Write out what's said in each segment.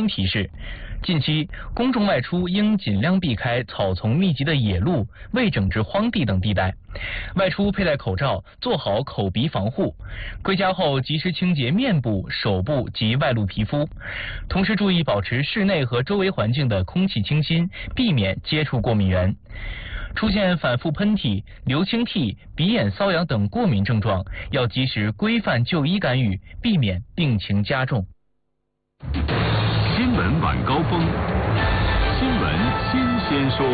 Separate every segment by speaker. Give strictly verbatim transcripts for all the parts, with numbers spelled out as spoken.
Speaker 1: 提示：近期公众外出应尽量避开草丛密集的野路、未整治荒地等地带，外出佩戴口罩，做好口鼻防护。归家后及时清洁面部、手部及外露皮肤，同时注意保持室内和周围环境的空气清新，避免接触过敏源。出现反复喷嚏、流清涕、鼻眼瘙痒等过敏症状，要及时规范就医干预，避免病情加重。
Speaker 2: 新闻晚高峰，新闻新鲜说。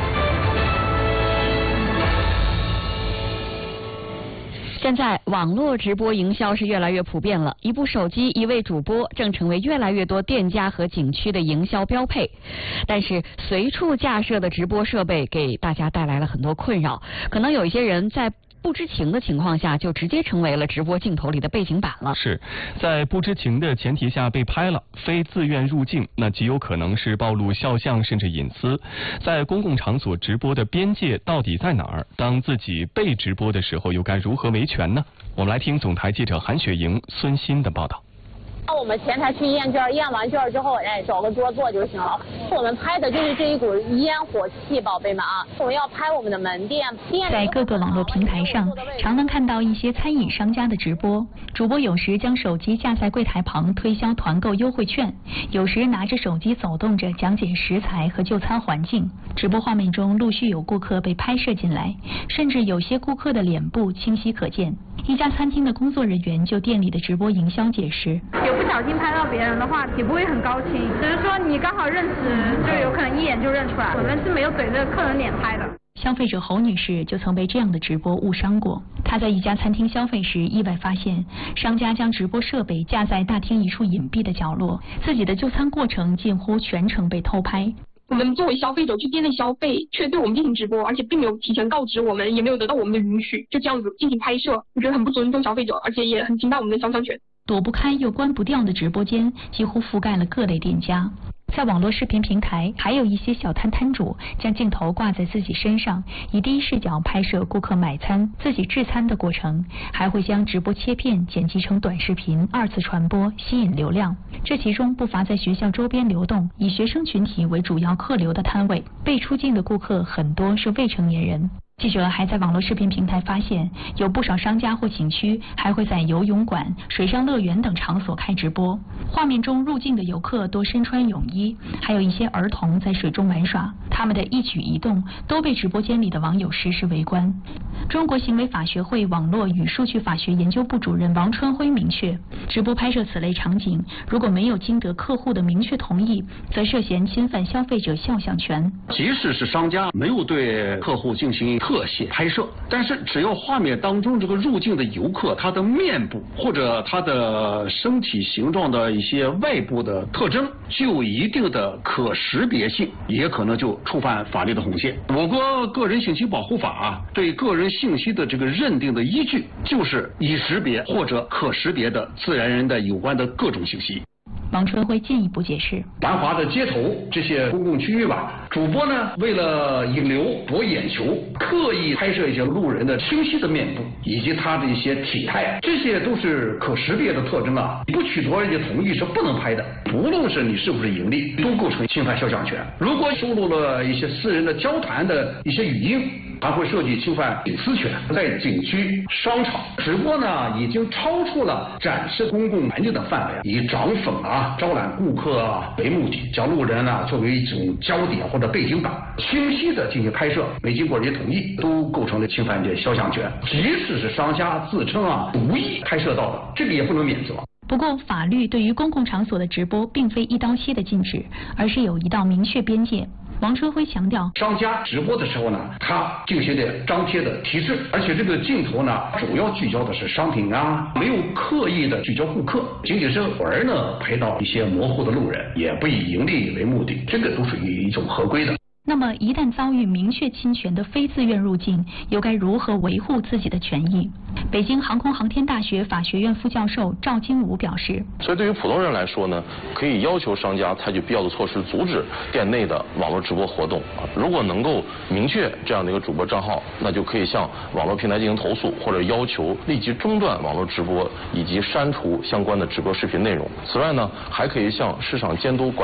Speaker 3: 现在网络直播营销是越来越普遍了，一部手机、一位主播正成为越来越多店家和景区的营销标配。但是随处架设的直播设备给大家带来了很多困扰，可能有一些人在不知情的情况下，就直接成为了直播镜头里的背景板了。
Speaker 4: 是在不知情的前提下被拍了，非自愿入境，那极有可能是暴露肖像甚至隐私。在公共场所直播的边界到底在哪儿？当自己被直播的时候，又该如何维权呢？我们来听总台记者韩雪莹、孙鑫的报道。
Speaker 5: 那我们前台去验卷，验完卷之后，哎，找个桌坐就行了。我们拍的就是这一股烟火气，宝贝们啊！我们要拍我们的门店。店
Speaker 6: 在各个网络平台上，常能看到一些餐饮商家的直播，主播有时将手机架在柜台旁推销团购优惠券，有时拿着手机走动着讲解食材和就餐环境。直播画面中陆续有顾客被拍摄进来，甚至有些顾客的脸部清晰可见。一家餐厅的工作人员就店里的直播营销解释。
Speaker 7: 不小心拍到别人的话，也不会很高兴，只是说你刚好认识，就有可能一眼就认出来。我们是没有怼着客人脸拍的。
Speaker 6: 消费者侯女士就曾被这样的直播误伤过。她在一家餐厅消费时，意外发现商家将直播设备架在大厅一处隐蔽的角落，自己的就餐过程近乎全程被偷拍。
Speaker 8: 我们作为消费者去店内消费，却对我们进行直播，而且并没有提前告知我们，也没有得到我们的允许，就这样子进行拍摄，我觉得很不尊重消费者，而且也很侵犯我们的肖像权。
Speaker 6: 躲不开又关不掉的直播间几乎覆盖了各类店家。在网络视频平台，还有一些小摊摊主将镜头挂在自己身上，以第一视角拍摄顾客买餐、自己制餐的过程，还会将直播切片剪辑成短视频，二次传播，吸引流量。这其中不乏在学校周边流动，以学生群体为主要客流的摊位，被出境的顾客很多是未成年人。记者还在网络视频平台发现，有不少商家或景区还会在游泳馆、水上乐园等场所开直播。画面中入境的游客多身穿泳衣，还有一些儿童在水中玩耍，他们的一举一动都被直播间里的网友实时围观。中国行为法学会网络与数据法学研究部主任王春辉明确，直播拍摄此类场景，如果没有经得客户的明确同意，则涉嫌侵犯消费者肖像权。
Speaker 9: 即使是商家没有对客户进行特写拍摄，但是只要画面当中这个入境的游客他的面部或者他的身体形状的一些外部的特征具有一定的可识别性，也可能就触犯法律的红线。我国个人信息保护法啊，对个人信息的这个认定的依据就是已识别或者可识别的自然人的有关的各种信息。
Speaker 6: 王春辉进一步解释，
Speaker 9: 繁华的街头这些公共区域吧，主播呢为了引流博眼球，刻意拍摄一些路人的清晰的面部以及他的一些体态，这些都是可识别的特征啊，不取得人家同意是不能拍的。不论是你是不是盈利，都构成侵犯肖像权。如果收录了一些私人的交谈的一些语音，还会涉及侵犯隐私权。在景区、商场直播呢，已经超出了展示公共环境的范围，以涨粉啊、招揽顾客啊为目的，将路人啊作为一种焦点或者背景板，清晰的进行拍摄，没经过人家同意，都构成了侵犯这肖像权。即使是商家自称啊无意拍摄到的，这个也不能免责。
Speaker 6: 不过，法律对于公共场所的直播并非一刀切的禁止，而是有一道明确边界。王春辉强调，
Speaker 9: 商家直播的时候呢，他进行的张贴的提示，而且这个镜头呢，主要聚焦的是商品啊，没有刻意的聚焦顾客，仅仅是偶尔呢拍到一些模糊的路人，也不以盈利为目的，这个都属于一种合规的。
Speaker 6: 那么，一旦遭遇明确侵权的非自愿入境，又该如何维护自己的权益？北京航空航天大学法学院副教授赵金武表示，
Speaker 10: 所以对于普通人来说呢，可以要求商家采取必要的措施，阻止店内的网络直播活动。如果能够明确这样的一个主播账号，那就可以向网络平台进行投诉，或者要求立即中断网络直播以及删除相关的直播视频内容。此外呢，还可以向市场监督管